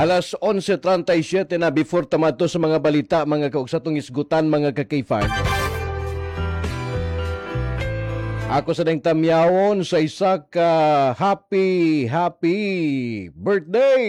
Alas 11:37 na before tamato sa mga balita, mga kaugsatong isgutan, mga ka-K-Farm. Ako sa ding tamyawon sa isa ka happy birthday!